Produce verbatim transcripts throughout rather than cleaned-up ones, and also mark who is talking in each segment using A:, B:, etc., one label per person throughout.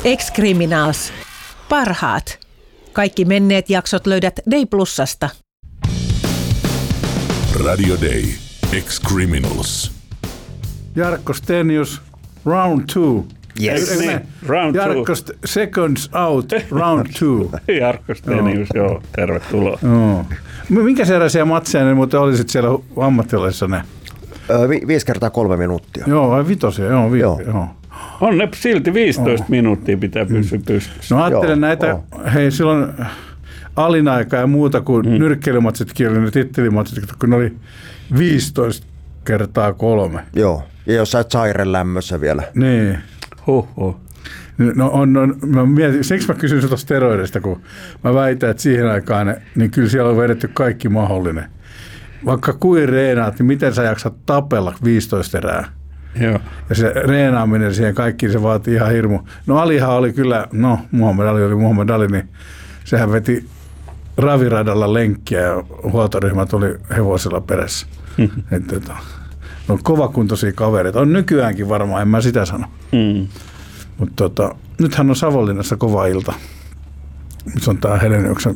A: Ex-Criminals. Parhaat. Kaikki menneet jaksot löydät Day Plusasta.
B: Radio Day. Ex-Criminals.
C: Jarkko Stenius, round two.
D: Yes.
C: Ei, ei,
D: Niin, round
C: Jarkko
D: two.
C: St- seconds out, round two.
D: Jarkko Stenius, joo. joo, tervetuloa.
C: Joo. Minkä sellaisia matseja ne muuten olisit siellä ammattilaisissa ne?
E: Öö, vi- viisi kertaa kolme minuuttia.
C: Joo, vai vitosia, joo. Vi- joo. joo.
D: On ne silti viisitoista oh. minuuttia pitää pysyä mm. pystyssä.
C: No ajattelen
E: Joo,
C: näitä,
E: oh.
C: hei silloin alinaika ja muuta kuin mm. nyrkkeilymatsitkin oli ne tittelimatsit, kun ne oli viisitoista kertaa kolme.
E: Joo, ja jossain Zairen lämmössä vielä.
C: Niin.
D: Huhhuh.
C: No on, on mä mietin, siksi mä kysyn sinulta steroidista, kun mä väitän, että siihen aikaan, niin kyllä siellä on vedetty kaikki mahdollinen. Vaikka kuin reenaat, niin miten sä jaksat tapella viisitoista erää?
D: Joo.
C: Ja se reenaaminen siihen kaikkiin, se vaatii ihan hirmu. No Alihan oli kyllä, no Muhammed Ali oli Muhammed Ali, niin sehän veti raviradalla lenkkiä ja huoltoryhmät oli hevosilla perässä. Että, että, no kovakuntoisia kavereita. On nykyäänkin varmaan, en mä sitä sano.
D: Mm.
C: Mutta tota, nythän on Savonlinnassa kova ilta. Se on tää Heleniuksen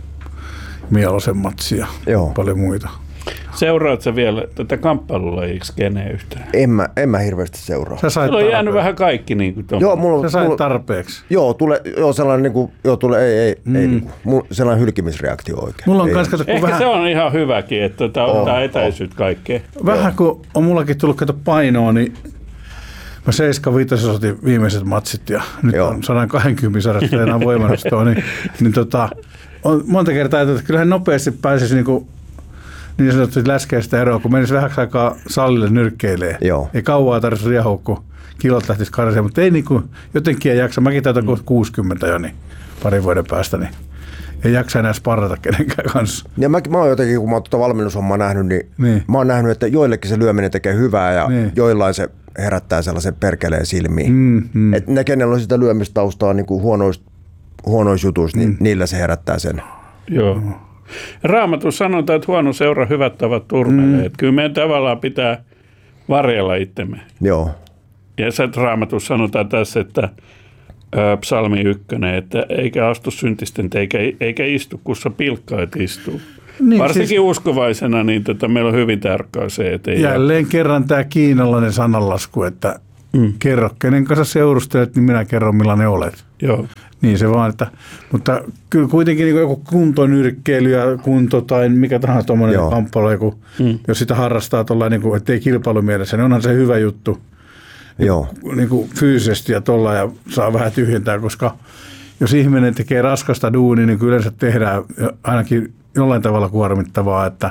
C: Mielosen matsi ja
E: Joo.
C: paljon muita.
D: Seuraat sä vielä tätä kamppailulajiksi keneen yhtään?
E: En mä, en mä hirveästi seuraa.
C: Sä sait
D: Sulla on jäänyt
C: tarpeeksi.
D: vähän kaikki niin kuin
E: Joo, mulla,
C: Sä sait
E: mulla,
C: tarpeeksi.
E: joo, tulee, joo, sellainen niinku, joo, tulee, ei, ei, mm. ei niinku, mulla, sellainen hylkimisreaktio oikein.
C: Mulla on
E: ei,
C: kans, kato, kun
D: Ehkä
C: vähän,
D: se on ihan hyväkin, että tota,
E: Oh,
D: ottaa etäisyyttä kaikkeen.
C: vähän kun on mullakin tullut kato painoa, niin mä seitsemän viisi otin viimeiset matsit ja nyt
E: Joo.
C: on sata kaksikymmentä sarjasta enää voimannostoa, niin, niin tota, on monta kertaa, että kyllähän nopeasti pääsisi niinku niin sanotusti läskeistä eroa, kun menisi vähäksi aikaa salille nyrkkeilee.
E: Joo.
C: Ei kauaa tarvitsisi riehua, kun kilot lähtisi karsia, mutta ei niinku, jotenkin ei jaksa. Mäkin täytän kohta kuusikymmentä jo, niin parin vuoden päästä, niin ei jaksa enää sparrata kenenkään kanssa.
E: Ja mä, mä oon jotenkin, kun mä oon tuota valmennushommaa nähnyt, niin,
C: Niin.
E: mä oon nähnyt, että joillekin se lyöminen tekee hyvää ja
C: Niin.
E: joillain se herättää sellaisen perkeleen silmiin.
C: Mm, mm.
E: Että ne, kenellä on sitä lyömistaustaa niin kuin huonoista huonois jutuissa, niin mm. niillä se herättää sen.
D: Joo. Raamatussa sanotaan, että huono seura hyvät tavat turmelee. Mm. Kyllä meidän tavallaan pitää varjella itsemme.
E: Joo.
D: Ja se Raamatussa sanotaan tässä, että ä, psalmi ykkönen, että eikä astu syntisten eikä, eikä istu, kun sä pilkkaat istuu.
C: Niin,
D: Varsinkin
C: siis
D: uskovaisena, niin tota, meillä on hyvin tärkeää se, että ei
C: jälleen kerran tämä kiinalainen sananlasku, että mm. kerro kenen kanssa seurustelet, niin minä kerron millainen olet.
D: Joo.
C: Niin se vaan, että, mutta kyllä kuitenkin niin joku kuntonyrkkeily ja kunto tai mikä tahansa tuommoinen kamppailu, joku, mm. jos sitä harrastaa tuolla, niin kuin, ettei kilpailumielessä, niin onhan se hyvä juttu
E: Joo.
C: niin kuin fyysisesti ja tuolla ja saa vähän tyhjentää, koska jos ihminen tekee raskasta duunia, niin kyllä se tehdään ainakin jollain tavalla kuormittavaa, että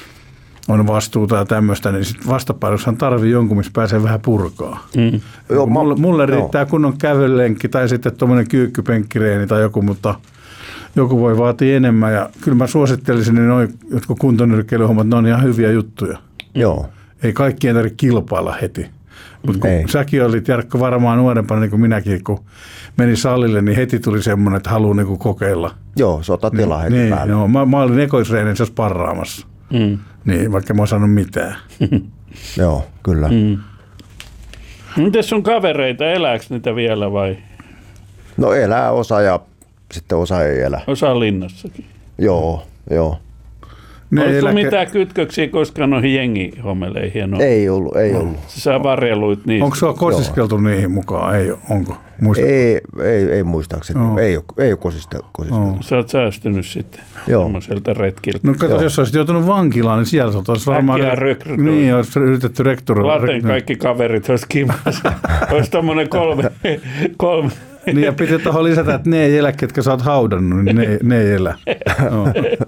C: on vastuuta ja tämmöistä, niin sitten vastapainokshan tarvii jonkun, missä pääsee vähän purkaa. Mm.
E: Joo,
C: mulle, mulle
E: joo.
C: riittää kunnon kävelenkki tai sitten tuommoinen kyykkypenkkireeni tai joku, mutta joku voi vaatia enemmän. Ja kyllä mä suosittelisin, niin noin jotkut kuntonyrkkeilyhommat, ne on ihan hyviä juttuja.
E: Joo.
C: Ei kaikkien tarvitse kilpailla heti. Mutta kun
E: Ei.
C: säkin olit, Jarkko, varmaan nuorempana niin kuin minäkin, kun meni salille, niin heti tuli semmoinen, että haluaa niin kuin kokeilla.
E: Joo, sotatila
C: niin,
E: heti
C: niin,
E: päälle.
C: joo, mä, mä olin ekoisreenissä sparraamassa.
D: Mm.
C: Niin, vaikka mä oon sanonut mitään.
E: Joo, kyllä.
D: Mm. Mites sun kavereita, elääkö niitä vielä vai?
E: No elää osa ja sitten osa ei elä.
D: Osa on linnassakin.
E: Joo, joo.
C: Ne
D: Oliko sulla
C: eläke-
D: mitään kytköksiä koskaan noihin jengihomeleihin? No,
E: Ei ollut, ei ollut.
D: sä varjeluit niistä.
C: Onko sua kosiskeltu niihin mukaan? Ei ole. Onko? Muista?
E: Ei, ei, ei muistaakseni.
C: Joo.
E: Ei ole, ei ole kosisteltu.
C: Joo.
D: Sä oot säästynyt sitten
E: Joo.
D: semmoiselta retkiltä.
C: No kato, jos olisit joutunut vankilaan, niin siellä sä olisi varmaan...
D: Äkkiä rekrytoitu.
C: Niin, olisi yritetty rekrytoida.
D: Laten kaikki kaverit olisi kimassa. Olisi tommonen kolme, kolme.
C: Niin, ja piti tuohon lisätä, että ne ei elä, ketkä sä oot haudannut, niin ne, ne ei elä. No.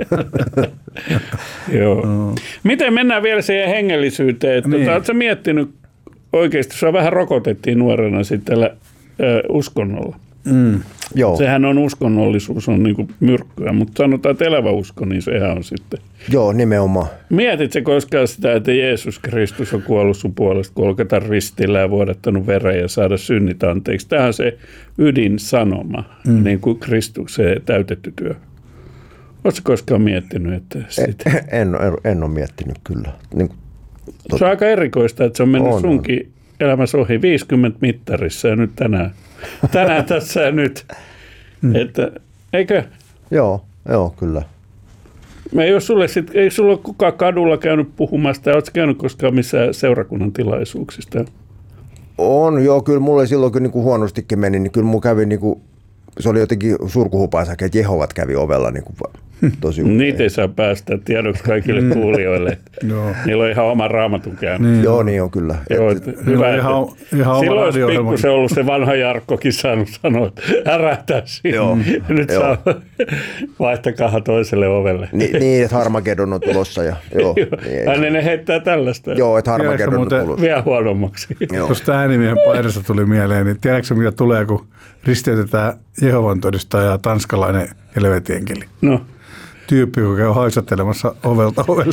D: Joo. No. Miten mennään vielä siihen hengellisyyteen? Että
C: Niin.
D: tota, ootko sä miettinyt oikeasti, sua vähän rokotettiin nuorena sitten tällä ö, uskonnolla.
C: Mm.
E: Joo.
D: Sehän on uskonnollisuus, on niinku myrkkyä, mutta sanotaan, että elävä usko, niin sehän on sitten.
E: Joo, nimenomaan.
D: Mietitkö koskaan sitä, että Jeesus Kristus on kuollut sun puolesta kolkata ristillä ja vuodattanut veren ja saada synnit anteeksi? Tämä on se ydinsanoma, mm. niin kuin Kristuksen täytetty työ. Oletko koskaan miettinyt, että sitä?
E: En, en, en ole miettinyt kyllä. Niin kuin,
D: Se on aika erikoista, että se on mennyt
E: on,
D: sunkin elämässä ohi viisikymmentä mittarissa ja nyt tänään, tänään tässä ja nyt. Mm. Että, eikö?
E: Joo, joo, kyllä.
D: Me ei, ole sulle sit, ei sulla ole kukaan kadulla käynyt puhumasta, oletko käynyt koskaan missään seurakunnan tilaisuuksista?
E: On, joo, kyllä mulle silloin kun niinku huonostikin meni, niin kyllä mulla kävi niinku, se oli jotenkin surkuhupaisakin, että Jehovat kävi ovella niinku tosi usein.
D: Niitä ei saa päästä tiedoksi kaikille kuulijoille.
C: Joo.
D: Niillä on ihan oma raamatun käynyt.
C: Niin.
E: Joo, niin on kyllä.
D: Joo,
E: Et,
D: hyvä,
C: on ihan- ihan oma
D: silloin olisi
C: radio-ohjelma.
D: pikkusen ollut se vanha Jarkkokin saanut sanoa, että ärähtää siinä.
E: Joo.
D: Nyt
E: Joo.
D: saa vaihtakaa toiselle ovelle.
E: Ni, niin, että Harmageddon on tulossa. Ja, joo, niin,
D: Aina ne heittää tällaista.
E: joo, että
C: Tiedätkö
E: Harmageddon on
C: muuten-
E: tulossa.
D: Vielä huonommaksi.
E: Joo.
C: Tuosta äänimiehen paidasta tuli mieleen, niin tiedätkö mitä tulee, kun risteytetään Jehovan todistaja ja tanskalainen helvetienkeli?
D: No.
C: Tyyppi, joka käy haisattelemassa ovelta ovelle.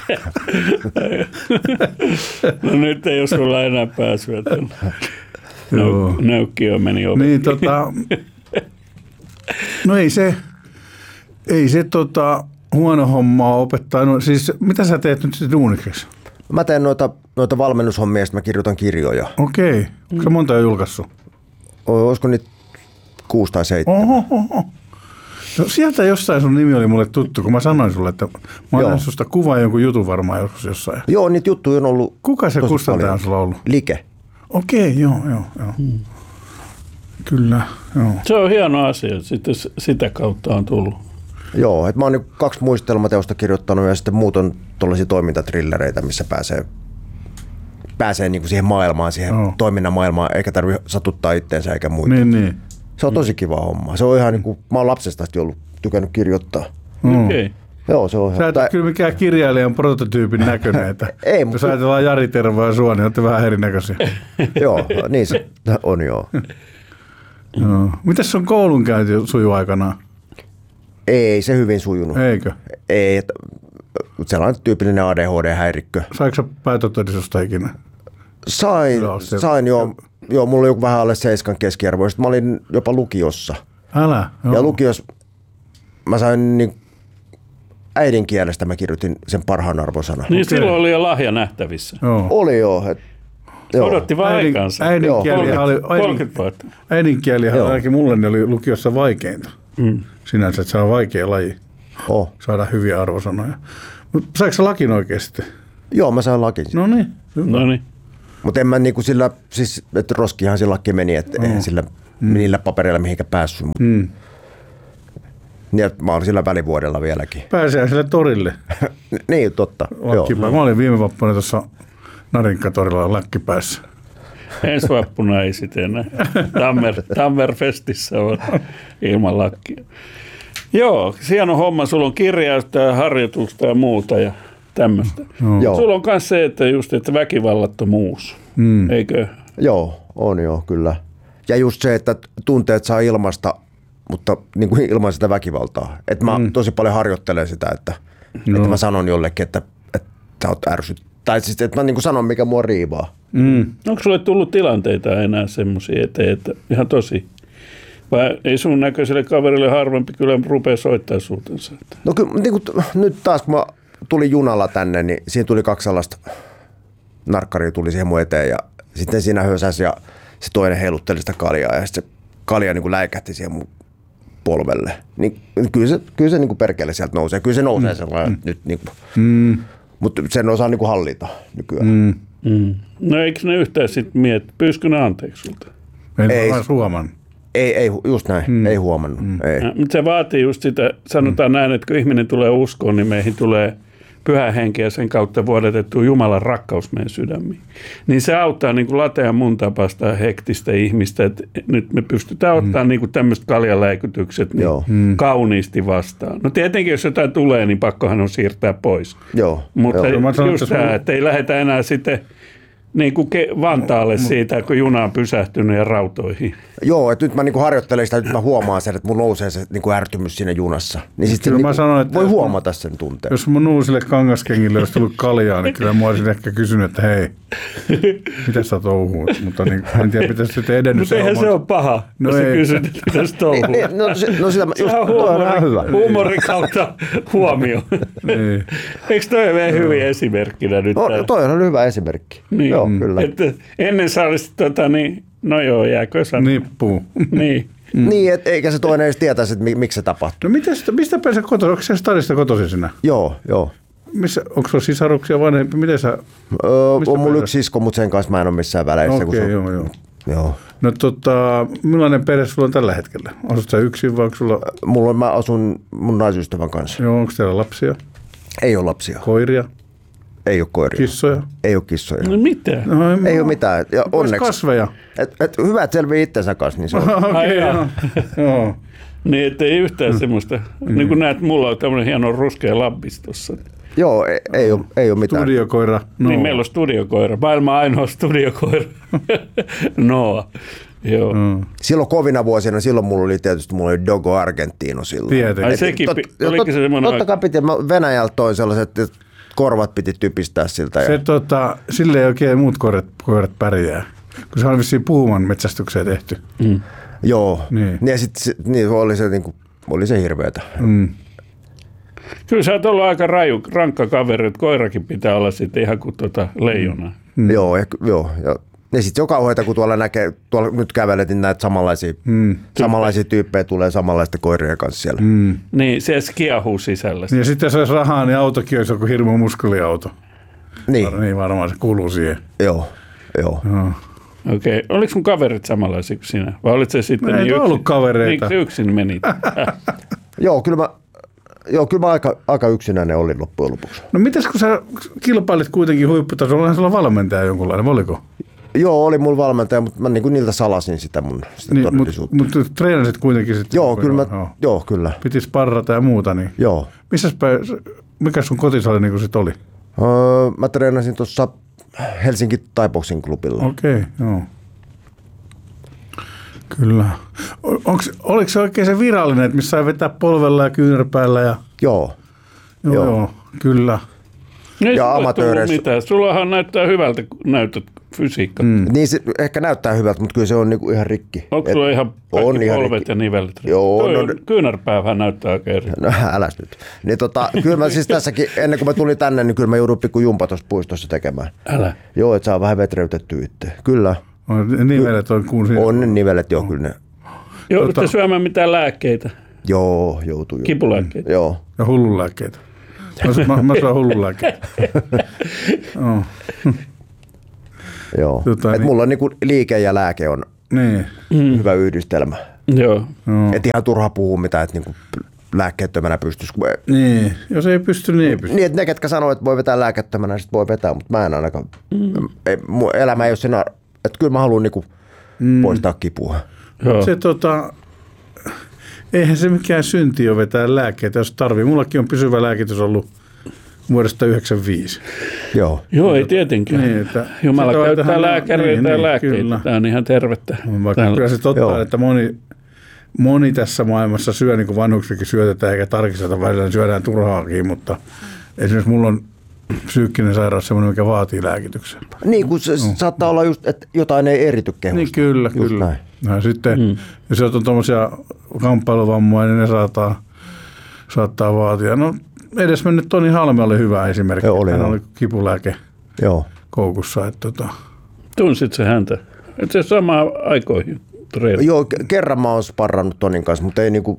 D: no nyt ei ole sulla enää pääsyä.
C: Joo.
D: Nöy- Nöykki jo meni ovi.
C: Niin tota, no ei se, ei se tota, huono hommaa opettaa. No, siis mitä sä teet nyt sitten duunikeksi?
E: Mä teen noita, noita valmennushommia ja sitten mä kirjoitan kirjoja.
C: Okei, onko se monta jo julkaissut?
E: O- Olisiko niitä kuusi tai seitsemän?
C: Oho, oho. No sieltä jossain sun nimi oli mulle tuttu, kun mä sanoin sulle, että mä
E: Joo.
C: olen susta kuvaa jonkun jutun varmaan joskus jossain.
E: Joo, niitä juttuja on ollut
C: Kuka se
E: tosi
C: kustantaja on
E: paljon.
C: sulla ollut?
E: Like.
C: Okei, joo, joo, joo. Hmm. Kyllä, joo.
D: Se on hieno asia, että sitten s- sitä kautta on tullut.
E: Joo, että mä oon niin kaksi muistelmateosta kirjoittanut ja sitten muut on tuollaisia toimintatrillereitä, missä pääsee, pääsee niin kuin siihen maailmaan, siihen
C: Joo.
E: toiminnan maailmaan, eikä tarvitse satuttaa itteensä eikä muita.
C: Niin, niin.
E: Se on tosi kiva homma. Se on ihan niin kuin, mä oon lapsesta asti ollut tykännyt kirjoittaa.
C: Mm.
D: Okei.
E: Joo, se on
C: Sä
E: ihan...
C: et ole kyllä mikään kirjailijan prototyypin näköinen, että
E: Ei,
C: jos
E: mutta-
C: ajatellaan Jari Tervo ja sua, niin olette vähän erinäköisiä.
E: Joo, niin se on joo.
C: Joo. Mitäs sun koulunkäynti suju aikanaan?
E: Ei se hyvin sujunut.
C: Eikö?
E: Ei, että sellainen tyypillinen A D H D-häirikkö.
C: Saiko sä päätotodistusta ikinä?
E: Sain,
C: Joo, se-
E: sain joo. Joo, mulla oli joku vähän alle seiskan keskiarvo. Sitten mä olin jopa lukiossa.
C: Älä. Joo.
E: Ja lukiossa mä sain niin äidinkielestä mä kirjoitin sen parhaan arvosanan.
D: Niin silloin oli jo lahja nähtävissä.
C: Joo.
E: Oli joo. Et, joo.
D: Odotti vaan
C: Äidin,
D: aikansa.
C: äidinkieli oli, äidin,
D: kolmekymmentä vuotta.
C: äidinkielihän
E: Joo.
C: ainakin mulle ne oli lukiossa vaikeinta. Mm. Sinänsä, että se on vaikea laji
E: Oh.
C: saada hyviä arvosanoja. Mutta saiko sä lakin oikeasti?
E: Joo, mä sain lakin.
C: No niin.
D: No niin.
E: Mutta en mä niinku sillä, siis että roskihan se lakki meni, että eihän sillä mm. niillä papereilla mihinkä päässyt.
C: Mm.
E: Niin, mä olin sillä välivuodella vieläkin.
C: Pääsee sille torille.
E: Niin, totta. Joo.
C: Lakkipää. Mä olin viime vappuna tuossa Narinkatorilla lakkipäässä.
D: Ensi vappuna ei sitten enää. Tammer, Tammerfestissä on ilman lakkia. Joo, hieno homma. Sulla on kirjausta ja harjoitusta ja muuta ja tämmöistä.
E: Joo.
D: Sulla on myös se, että just että väkivallattomuus, mm. eikö?
E: Joo, on joo, kyllä. Ja just se, että tunteet saa ilmasta, mutta niin kuin ilman sitä väkivaltaa. Että mä mm. tosi paljon harjoittelen sitä, että, no. että mä sanon jollekin, että, että sä oot ärsyt. Tai siis, että mä niin kuin sanon, mikä mua riivaa.
D: Mm. Onko sulle tullut tilanteita enää semmoisia eteen, että ihan tosi? Vai ei sun näköiselle kaverille harvempi kyllä rupea soittaa suutensa?
E: No kyllä, niin kuin, nyt taas kun mä tulin junalla tänne, niin siinä tuli kaksi sellaista narkkaria tuli siihen mun eteen ja sitten siinä hösäsi ja se toinen heilutteli sitä kaljaa ja sitten se kalja niin kuin läikähti siihen mun polvelle. Niin kyllä se, kyllä se niin kuin perkele sieltä nousee. Kyllä se nousee mm. sellainen mm. nyt, niin kuin, mm. mutta sen osaa niin kuin hallita nykyään. Mm.
D: Mm. No eikö ne yhtään sitten miet, pyyskö ne anteeksi sulta?
C: En
E: Ei.
C: ole huomannut.
E: Ei, ei, just näin. Mm. Ei huomannut. Mm. Ei.
D: Ja, mutta se vaatii just sitä, sanotaan mm. näin, että kun ihminen tulee uskoon, niin meihin tulee pyhä henki ja sen kautta vuodatettu Jumalan rakkaus meidän sydämiin. Niin se auttaa niin kuin latea mun tapasta hektistä ihmistä, että nyt me pystytään ottamaan mm. niin kuin tämmöiset kaljaläikytykset niin mm. kauniisti vastaan. No tietenkin, jos jotain tulee, niin pakkohan on siirtää pois.
E: Joo.
D: Mutta
E: Joo.
D: just tämä, että ei lähdetä enää sitten niin kuin Vantaalle siitä, kun juna on pysähtynyt ja rautoihin.
E: Joo, että nyt mä niinku harjoittelen sitä, nyt mä huomaan sen, että mulla nousee se niinku ärtymys siinä junassa. Niin sitten
C: Kyllä mä
E: niinku
C: sanon, että
E: voi
C: jos-
E: huomata sen tunteen.
C: Jos mun uusille kangaskengille olisi tullut kaljaa, niin kyllä mä olisin ehkä kysynyt, että hei, mitä sä touhuut? Mutta niin, en tiedä, pitäisi sitten edennyt
D: Mutta eihän se ole paha,
C: No
D: jos sä
C: ei.
D: kysyt, että pitäisi touhua.
E: Niin, no, se, no sitä mä, just,
D: Se on
E: toi on ihan hyvä.
D: huumori, huumori kautta huomio.
C: Niin.
D: Eikö toi mene hyvin esimerkkinä nyt?
E: No,
D: tää?
E: toi on hyvä esimerkki.
D: Niin.
E: Joo. joo, kyllä.
D: Että ennen sä olisit, tota, niin, no joo, jääkö sanoa.
C: Nippuu.
D: Niin.
E: Mm. Niin, et, eikä se toinen edes tietäisi, että mi, miksi se tapahtuu.
C: No mistä, mistä pääsee kotoisin? Onko se stadista kotoisin sinä?
E: Joo, joo.
C: Missä, onko sulla sisaruksia vanhempi? Miten sä?
E: Öö, on mulla yksi sisko, mutta sen kanssa mä en ole missään väleissä.
C: Okei,
E: kun se,
C: joo, joo.
E: joo.
C: No tota, millainen perhe sulla on tällä hetkellä? Asut sä yksin vai onko sulla?
E: Mulla on, mä asun mun naisystävän kanssa.
C: Joo, onko teillä lapsia?
E: Ei ole lapsia.
C: Koiria?
E: Ei ole koiria.
C: Kissoja?
E: Ei ole kissoja.
D: No mitä?
C: No,
E: Ei ole mitään. Ja onneksi.
C: Kasveja?
E: Et, et, hyvä, että selvii itsensä kanssa. Niin se on.
C: Okei,
D: Ai jaa.
C: joo. Joo.
D: Niin, ettei yhtään semmoista. Niin kuin näet, mulla on tämmöinen hieno ruskea labbis tossa.
E: Joo, ei, ei, ole, ei ole mitään.
C: Studiokoira? No.
D: Niin, meillä on studiokoira. Maailman ainoa studiokoira. Noa. Joo.
C: Mm.
E: Silloin kovina vuosina, silloin mulla oli tietysti mulla oli Dogo Argentino silloin.
C: Tietenkin.
D: Ai sekin,
E: Tot,
D: pi- oliko se semmoinen?
E: Totta kai piti, mä Venäjältä toin sellaiset, että korvat piti typistää siltä. Ja...
C: Se, tota, sille ei oikein muut koirat, koirat pärjää, kun se on vissiin puhuman metsästykseen tehty.
D: Mm.
E: Joo,
C: Niin.
E: niin, ja sit, se- niin oli se, niinku, oli se hirveetä.
C: Mm.
D: Kyllä sä oot ollut aika raju, rankka kaveri, että koirakin pitää olla sitten ihan kuin tuota leijona.
E: Mm. Joo, ja, joo. Ja, ja sitten joka hoita, kun tuolla näkee, tuolla nyt kävelet, niin näitä samanlaisia,
C: Mm.
E: samanlaisia tyyppejä tulee samanlaisten koirien kanssa siellä.
C: Mm.
D: Niin, se kiahuu sisällä.
C: Ja sitten jos olisi rahaa, niin autokin olisi joku hirmu muskuliauto.
E: Niin,
C: Niin varmaan se kuuluu siihen.
E: joo, joo.
C: Joo.
D: Okei. Okay. Oliko sun kaverit samanlaisia kuin sinä? Vai olit se sitten
C: No ei
D: niin
C: ole ollut kavereita.
D: Niin, yksin menit?
E: Joo, kyllä mä, joo, kyllä mä aika, aika yksinäinen olin loppujen lopuksi.
C: No mitäs kun sä kilpailit kuitenkin huipputasolla, onhan sulla valmentaja jonkunlainen, oliko?
E: Joo, oli mulla valmentaja, mutta mä niinku niiltä salasin sitä mun sitä
C: Niin, mutta
E: todellisuutta.
C: mut treenasit kuitenkin sitten.
E: Joo, kyllä mä,
C: Joo.
E: joo, kyllä.
C: Piti sparrata ja muuta, niin
E: Joo.
C: missäs päin, mikä sun kotisali niin sit oli?
E: Öö, mä treenasin tuossa Helsinki Thai Boxing klubilla.
C: Okei, okay, joo. Kyllä. O- Onks, oliko se oikein se virallinen, että missä sai vetää polvella ja kyynärpäällä? Ja...
E: Joo.
C: Joo,
E: Joo.
C: joo, kyllä.
D: Ei
E: Ja
D: sulle tullut
E: amatööreissä-
D: mitään. Sullahan näyttää hyvältä, kun näytöt fysiikka. Mm.
E: Niin se ehkä näyttää hyvältä, mutta kyllä se on niinku ihan rikki.
D: Onko
E: Et-
D: sulla ihan
E: on
D: kaikki
E: ihan
D: polvet
E: rikki.
D: ja nivelet?
E: Joo,
D: Toi
E: no-
D: on- kyynärpäähän näyttää oikein eri.
E: No äläs nyt. Niin tota, kyllä mä siis tässäkin, ennen kuin mä tulin tänne, niin kyllä mä joudun pikku jumpa tuossa puistossa tekemään.
D: Älä.
E: Joo, että saa vähän vetreytettyä itse. Kyllä.
C: On, nivelet on kuun siinä.
E: On ne nivelet, joo, kyllä ne.
D: Joudutte
C: Tota-
D: syömään mitään lääkkeitä?
E: Joo, joutuu. jo.
D: Kipulääkkeitä?
E: Joo.
C: Ja hullunlääkkeitä. Mä, mä, mä saan hullunlääkkeitä. Joo.
E: Joo.
C: Tota
E: Et
C: niin.
E: mulla on niinku liike ja lääke on
C: Niin.
E: mm. hyvä yhdistelmä.
D: Joo.
C: Joo.
E: Et ihan turha puhua mitään, että niinku lääkkeettömänä pystyisi.
C: Niin. Jos ei pysty, niin ei pysty.
E: Niin, että ne, ketkä sanoo, että voi vetää lääkettömänä, sit voi vetää, mutta mä en ainakaan. Mm. Ei, mun elämä ei ole siinä, että kyllä mä haluan niinku mm. poistaa kipua.
D: Joo.
C: Se tota, eihän se mikään synti ole vetää lääkkeitä, jos tarvii. Mullakin on pysyvä lääkitys ollut vuodesta yhdeksänkymmentäviisi.
E: Joo.
D: Joo, ei tietenkään.
C: Niin, että
D: Jumala
C: sitä on
D: käyttää
C: tähän-
D: lääkäreitä
C: niin,
D: ja
C: niin,
D: lääkkeitä.
C: kyllä.
D: Tämä on ihan tervettä.
C: Vaikka
D: Täällä-
C: kyllä se totta,
E: Joo.
C: että moni, moni tässä maailmassa syö, niin kuin vanhuksikin syötetään, eikä tarkisteta, välillä syödään turhaakin, mutta esimerkiksi mulla on psyykkinen sairaus sellainen, mikä vaatii lääkityksen.
E: Niin, kun se no. saattaa olla just, että jotain ei erity kehosta.
C: Niin kyllä,
E: Just
C: kyllä.
E: näin.
C: Ja sitten, mm. jos on tuommoisia kamppailuvammoja, niin ne saattaa, saattaa vaatia. No edes mennyt Toni Halme oli hyvä esimerkki.
E: Joo, oli,
C: Hän
E: joo.
C: oli kipulääke
E: Joo.
C: koukussa. Että tota.
D: Tunsit se häntä? Et se samaan aikoihin treenasi.
E: Joo, ke- kerran mä oon sparrannut Tonin kanssa, mutta ei niinku,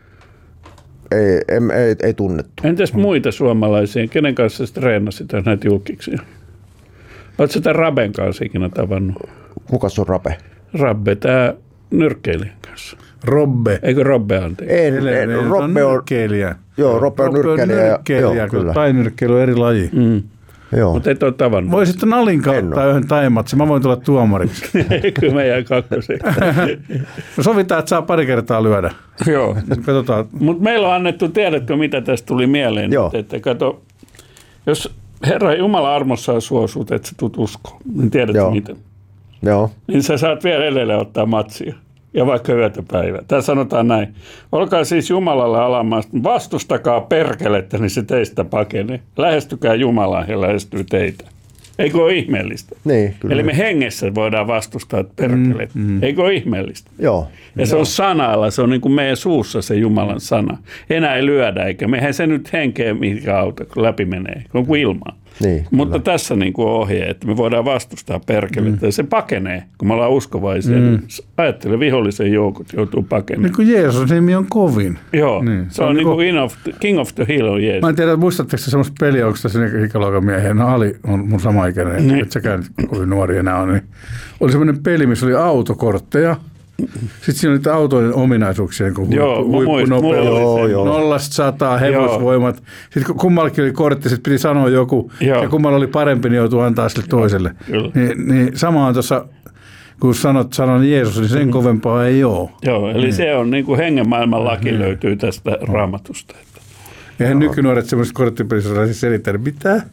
E: ei, ei, ei, ei tunnettu.
D: Entäs muita suomalaisia? Kenen kanssa sä treenasit näitä julkiksia? Oletko sitä Raben kanssa ikinä tavannut?
E: Kukas on Rape?
D: Rabbe, tämä nyrkkeilijän kanssa.
C: Robbe.
D: Eikö Robbe anteeksi?
E: En,
C: Ele-
E: en,
C: ele-
E: Roppe on,
C: nyrkkeilijä.
E: joo, Roppe on nyrkkeilijä. ja-
C: nyrkkeilijä,
E: Joo, kyllä.
C: Tai nyrkkeily on eri laji.
D: Mm.
E: Joo.
D: Mutta et ole tavannut.
C: Voi sitten Nalin
E: En
C: kautta
E: oo.
C: yhden taimatsi. Mä voin tulla tuomariksi.
D: Kyllä mä jäin kakkoseksi.
C: No sovitaan, että saa pari kertaa lyödä.
D: Joo.
C: Katsotaan.
D: Mutta meillä on annettu, tiedätkö mitä tästä tuli mieleen?
E: Joo.
D: Että, että kato, jos Herra Jumala armossaan suo sut, että sä tulet uskoon, niin tiedätkö
E: Joo.
D: mitä?
E: Joo.
D: Niin sä saat vielä edelleen ottaa matsia. Ja vaikka yötä päivää. Tää sanotaan näin. Olkaa siis Jumalalle alamaasta. Vastustakaa perkelettä, niin se teistä pakenee. Lähestykää Jumalaa ja lähestyy teitä. Eikö ole ihmeellistä?
E: Niin, kyllä.
D: Eli me hengessä voidaan vastustaa perkelettä. Mm, mm. Eikö ole ihmeellistä?
E: Joo.
D: Ja se on sanalla, se on niin kuin meidän suussa se Jumalan sana. Enää ei lyödä, eikä mehän se nyt henkeä mikä auta, kun läpi menee, on kuin ilmaa.
E: Niin,
D: Mutta tässä niin kuin ohje, että me voidaan vastustaa perkelettä. Mm. Se pakenee, kun me ollaan uskovaisia. Mm. Ajattele, vihollisen joukot joutuu pakenemaan.
C: Niin kuin Jeesus nimi on kovin.
D: Joo, niin. se, se on, on niin kuin king of, the, king of the hill on Jeesus.
C: Mä en tiedä, muistatteko semmoista peliä, onko tässä ikäluokan miehiä? No Ali on mun sama ikäinen, niin. että sekään kovin nuori enää on. Niin oli semmoinen peli, missä oli autokortteja. Sitten siinä oli niitä autojen ominaisuuksia, niin kuin
D: joo,
C: huippunopeus, nollasta sataa, hevosvoimat. Sitten kummallakin oli kortti, sitten piti sanoa joku, joo. ja kummalla oli parempi, niin joutuu antaa sille toiselle. Niin, niin sama on tuossa, kun sanot sanon Jeesus, niin sen kovempaa ei ole.
D: Joo, eli niin. se on niin kuin hengenmaailman laki niin. löytyy tästä Raamatusta.
C: Eihän nykynuoret semmoiset korttipelissä osaisi selittää, mitä?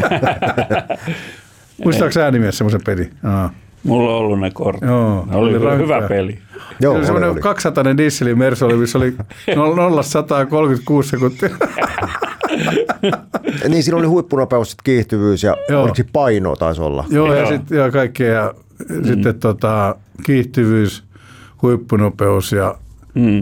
C: Muistaako äänimies semmoisen pelin? Aa.
D: Mulla on ollut ne kortit.
C: Joo,
D: oli, oli hyvä peli.
C: Joo, oli semmoinen kaksisataa dieselin Mersu oli, missä oli nolla sata kolmekymmentäkuusi sekuntia.
E: Niin, siinä oli huippunopeus, sit kiihtyvyys ja oliko painoa taisi olla.
C: Joo, ja sitten kaikkea. Ja mm. sitten tota, kiihtyvyys, huippunopeus ja... Mm.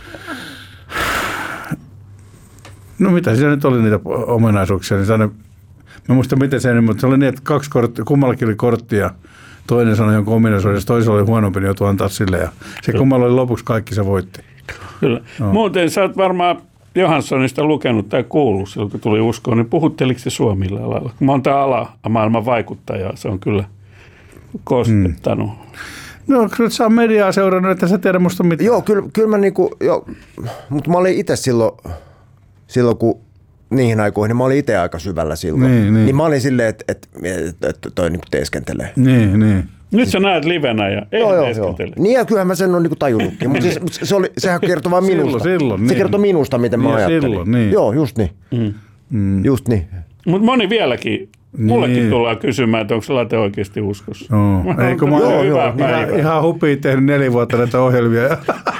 C: No mitä siellä nyt oli niitä ominaisuuksia. Niin sellainen, mä muistan miten se, mutta se oli niin, että kaksi korttia, kummallakin oli korttia. Toinen sanoi jonkun ominaisuudessa, toisella oli huonompi, niin joutui antaa sille. Ja se kummalla oli lopuksi kaikki, se voitti.
D: Kyllä. No. Muuten sä oot varmaan Johanssonista lukenut tai kuullut silloin, kun tuli uskoon, niin puhutteliko se suomilla alalla? Mä oon tää ala maailman vaikuttaja, se on kyllä koskettanut. Hmm.
C: No kyllä sä oon mediaa seurannut, että sä tiedä musta mitään.
E: Joo, kyllä, kyllä mä niinku, joo, mutta mä olin itse silloin, silloin kun niihin aikoihin, niin mä olin itse aika syvällä silloin. Niin, niin. niin mä olin silleen, että et, et, et toi niinku teeskentelee.
C: Niin, niin.
D: Nyt sä näet livenä ja ei joo, teeskentele.
E: Joo. Niin ja kyllähän mä sen on niinku tajunnutkin, mutta se, se oli, sehän kertoo vaan minusta.
C: Silloin, silloin,
E: se
C: niin.
E: kertoo minusta, miten
C: niin,
E: mä ajattelin.
C: Silloin, niin.
E: Joo, just niin. Mm. Mm. Just niin.
D: Mutta moni vieläkin, niin. mullekin tullaan kysymään, että onko se late oikeasti uskossa.
C: Joo. Eikö mä joo, joo, ihan, ihan hupia tehnyt neljä vuotta näitä ohjelmia.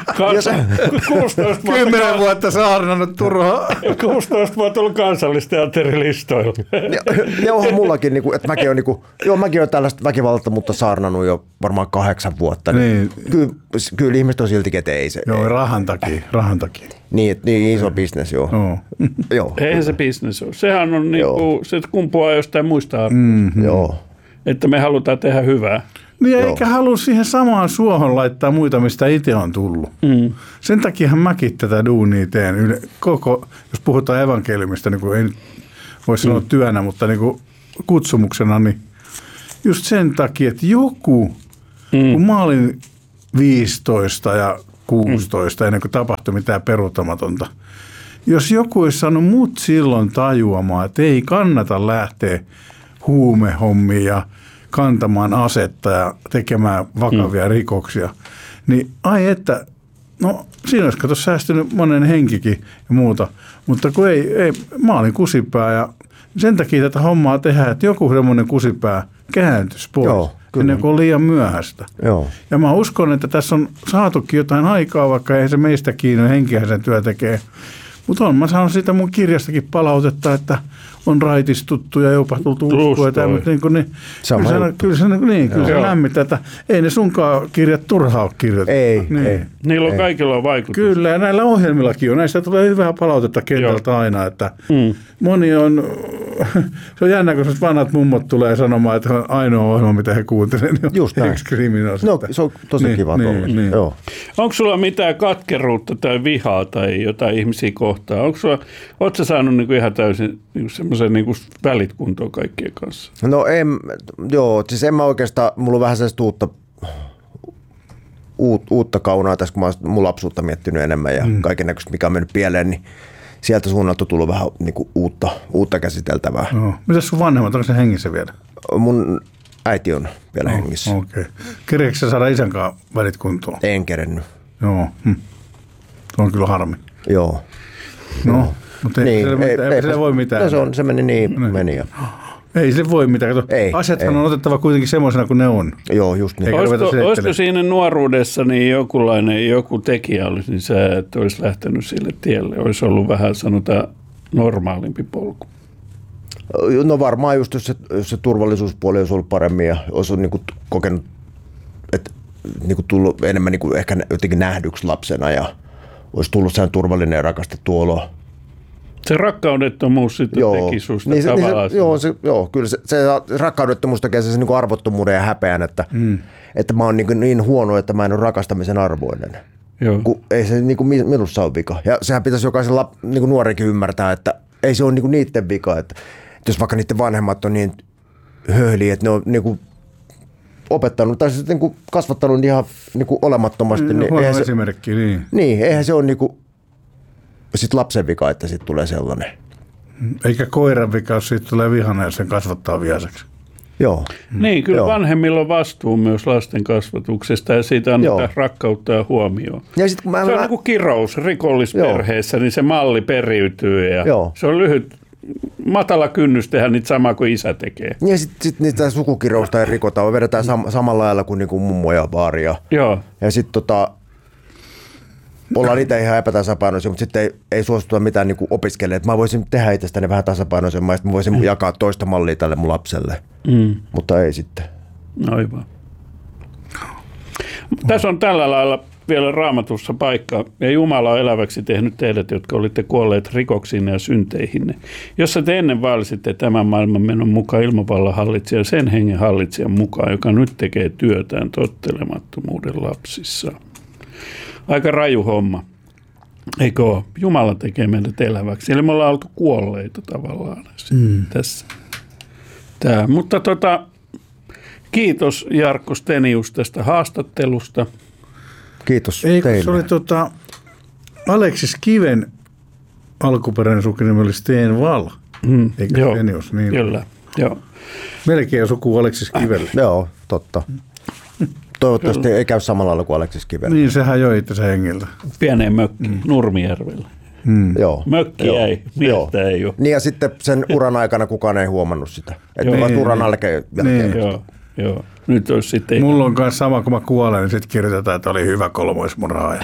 C: Kymmenen vuotta saarnannut turhaa.
D: kuusitoista vuotta ollut kansallisteatterilistoilla.
E: Ne onhan mullakin, niin kuin, että mäkin olen, niin kuin, joo, mäkin olen tällaista väkivaltaa, mutta saarnannut jo varmaan kahdeksan vuotta. Niin. Kyllä, kyllä ihmiset on silti, että ei se.
C: Joo, ei. rahan takia, rahan takia.
E: Niin, niin iso bisnes, joo.
C: joo.
E: joo.
D: Eihän se bisnes ole. Sehän on, niin kuin, se kumpuaa jostain muista arvoista.
C: Mm-hmm.
E: Joo.
D: Että me halutaan tehdä hyvää.
C: Niin eikä halua siihen samaan suohon laittaa muita, mistä itse on tullut. Mm. Sen takiahan mäkin tätä duunia teen. Koko, jos puhutaan evankeliumista, niin kuin ei voi sanoa mm. työnä, mutta niin kuin kutsumuksena, niin just sen takia, että joku, mm. kun mä olin viisitoista ja kuusitoista mm. ennen kuin tapahtui mitään peruuttamatonta, jos joku olisi saanut mut silloin tajuamaan, että ei kannata lähteä huumehommiin ja kantamaan asetta ja tekemään vakavia hmm. rikoksia, niin ai että, no siinä olisi kato säästynyt monen henkikin ja muuta, mutta kun ei, ei mä olin kusipää ja sen takia tätä hommaa tehdään, että joku semmoinen kusipää kääntyisi pois. Joo, ennen kuin on liian myöhäistä.
E: Joo.
C: Ja mä uskon, että tässä on saatukin jotain aikaa, vaikka ei se meistä kiinni, henkihän sen työ tekee. Mutta on, mä sanon siitä mun kirjastakin palautetta, että on raitistuttu ja jopa tultu uskoa. Niin, niin,
E: se
C: kyllä, se, kyllä se, niin, kyllä se lämmittää, että ei ne sunkaan kirjat turhaa ole kirjoitettu.
E: Ei,
C: niin.
E: ei.
D: Niillä on ei. Kaikilla on vaikutus.
C: Kyllä, ja näillä ohjelmillakin on. Näistä tulee hyvää palautetta kentältä joo. aina, että mm. moni on, se on jännä, kun vanhat mummot tulee sanomaan, että on ainoa ohjelma, mitä he kuuntelevat, niin
E: just näin.
C: No,
E: se on tosi
C: niin,
E: kiva
C: niin, niin, niin.
E: Joo.
D: Onko sulla mitään katkeruutta tai vihaa tai jotain ihmisiä kohtaan? Onko sulla, ootko sä saanut niinku ihan täysin niinku semmoisen niinku välit kuntoon kaikkien kanssa?
E: No en, joo, siis en mä oikeastaan, mulla on vähän sellaista uutta, uut, uutta kaunaa tässä, kun mä oon mun lapsuutta miettinyt enemmän ja mm. kaiken näköistä, mikä on mennyt pieleen, niin sieltä suunnalta on tullut vähän niinku uutta, uutta käsiteltävää.
C: No. Mitäs sun vanhemmat, onko se hengissä vielä?
E: Mun äiti on vielä no, hengissä.
C: Okei. Okay. Kereekö sä saada isän kanssa välit kuntoon?
E: En kerennyt.
C: Joo, hm. Se on kyllä harmi.
E: Joo.
C: No. no. Mutta ei, niin, ei, ei, ei se voi mitään.
E: No se, on, se meni niin, niin. meni. Ja.
C: Ei se voi mitään. Kato, ei, asiathan ei. on otettava kuitenkin semmoisena kuin ne on.
E: Joo, just niin.
D: Olisiko, olisiko siinä nuoruudessa niin jokinlainen, joku tekijä olisi, niin sä et olisi lähtenyt sille tielle? Olisi ollut vähän, sanotaan, normaalimpi polku.
E: No varmaan just, jos se, jos se turvallisuuspuoli olisi ollut paremmin ja olisi niin kuin kokenut, että niin kuin tullut enemmän niin kuin ehkä jotenkin nähdyksi lapsena ja olisi tullut sehän turvallinen ja rakastettu olo.
D: Se rakkaudettomuus sitten joo. teki susta
E: niin se,
D: tavallaan.
E: Niin se, joo, se, joo, kyllä se, se rakkaudettomuus tekee se niin kuin arvottomuuden ja häpeän, että, mm. että mä oon niin, niin huono, että mä en ole rakastamisen arvoinen. Joo. Kun ei se niin kuin minussa ole vika. Ja sehän pitäisi jokaisen lap, niin kuin nuorikin ymmärtää, että ei se ole niin kuin niiden vika. Että, että jos vaikka niiden vanhemmat on niin höhliä, että ne on niin kuin opettanut tai siis niin kuin kasvattanut ihan niin kuin olemattomasti.
C: Mm,
E: niin
C: huono
E: se,
C: esimerkki, niin.
E: Niin, eihän se ole niin kuin sit lapsen vika, että sitten tulee sellainen.
C: Eikä koiran vika, jos siitä tulee vihana ja sen kasvattaa vihaseksi.
E: Joo.
D: Niin, kyllä Joo. vanhemmilla on vastuu myös lasten kasvatuksesta ja siitä annetaan Joo. rakkautta ja huomioon. Ja sit, kun mä, se on mä... niin kuin kirous rikollisperheessä, Joo. niin se malli periytyy ja Joo. se on lyhyt, matala kynnys tehdä niitä samaa kuin isä tekee.
E: Ja sitten sit niitä sukukirousta ei rikota, vedetään sam- samalla lailla kuin niinku mummo ja vaari. Ja, ja sitten tota, ollaan niitä ihan epätasapainoisia, mutta sitten ei, ei suostuta mitään niinku opiskelemaan. Mä voisin tehdä itsestäni vähän tasapainoisemmin, ja mä voisin mm. jakaa toista mallia tälle mun lapselle, mm. mutta ei sitten.
D: Aivan. Tässä on tällä lailla vielä Raamatussa paikka, ja Jumala on eläväksi tehnyt teidät, jotka olitte kuolleet rikoksiinne ja synteihinne, jossa te ennen vaelsitte tämän maailman menon mukaan ilmavallan hallitsijan, sen hengen hallitsijan mukaan, joka nyt tekee työtään tottelemattomuuden lapsissa. Aika raju homma, eikö ole? Jumala tekee meidät eläväksi, eli me ollaan oltu kuolleita tavallaan mm. tässä. Tää. Mutta tota, kiitos Jarkko Stenius tästä haastattelusta.
E: Kiitos
C: Ei,
E: teille.
C: Se oli tota, Aleksis Kiven alkuperäinen sukunimi oli Sten Wall, mm, eikö joo, Stenius? Niin.
D: Kyllä, joo.
C: Melkein suku Aleksis Kivelle.
E: Joo, totta. Toivottavasti kyllä. Ei käy samalla lailla kuin Aleksis Kivelle.
C: Niin, sehän joi itse hengiltä.
D: Pieneen mökki, mm. Nurmijärvellä.
E: Mm. Joo.
D: Mökki
E: Joo.
D: ei, miestä ei ole.
E: Niin ja sitten sen uran aikana kukaan ei huomannut sitä. Että niin, vasta uran jälkeen.
C: Niin.
D: Joo, joo. Nyt olisi sitten...
C: Mulla on myös sama, kun mä kuolen, niin sitten kirjoitetaan, että oli hyvä kolmoismurhaaja.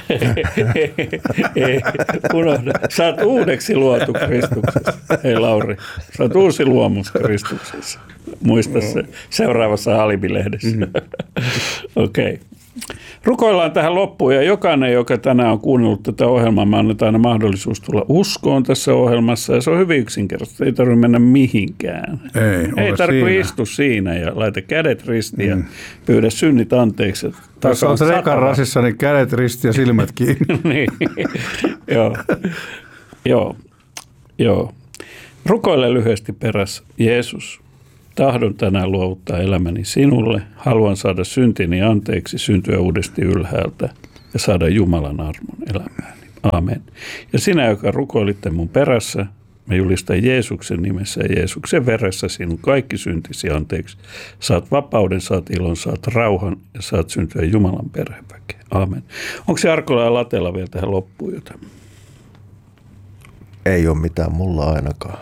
D: Ei, unohda. Sä oot uudeksi luotu Kristuksessa. Hei Lauri, sä oot uusi luomus Kristuksessa. Muista se seuraavassa Alibi-lehdessä. Mm. Okei. Okay. Rukoillaan tähän loppuun ja jokainen, joka tänään on kuunnellut tätä ohjelmaa, me annetaan aina mahdollisuus tulla uskoon tässä ohjelmassa ja se on hyvin yksinkertaista. Ei tarvitse mennä mihinkään.
C: Ei,
D: Ei tarvitse istua siinä ja laita kädet ristiin ja mm. pyydä synnit anteeksi.
C: Jos olet rekan rasissa, niin kädet ristiin ja silmät kiinni.
D: Niin, joo. Joo, joo. Rukoile lyhyesti perässä. Jeesus, tahdon tänään luovuttaa elämäni sinulle. Haluan saada syntini anteeksi, syntyä uudesti ylhäältä ja saada Jumalan armon elämääni. Amen. Ja sinä, joka rukoilitte mun perässä, mä julistan Jeesuksen nimessä ja Jeesuksen veressä sinun kaikki syntisi anteeksi. Saat vapauden, saat ilon, saat rauhan ja saat syntyä Jumalan perheväkeen. Amen. Onko se Jarkolla ja Latella vielä tähän loppuun jotain?
E: Ei ole mitään mulla ainakaan.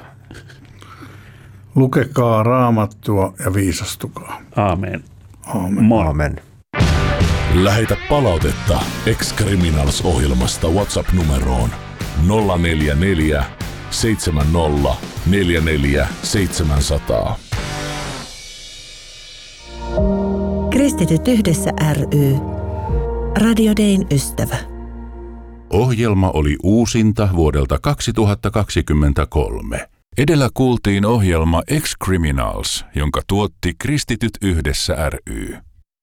C: Lukekaa Raamattua ja viisastukaa.
D: Aamen.
C: Aamen.
E: Moi. Aamen.
B: Lähetä palautetta Ex-Criminals-ohjelmasta WhatsApp-numeroon nolla neljä neljä seitsemän nolla neljä neljä seitsemän nolla nolla.
F: Kristityt yhdessä ry. Radio Dayn ystävä.
G: Ohjelma oli uusinta vuodelta kaksituhattakaksikymmentäkolme. Edellä kuultiin ohjelma Ex-Criminals, jonka tuotti Kristityt yhdessä ry.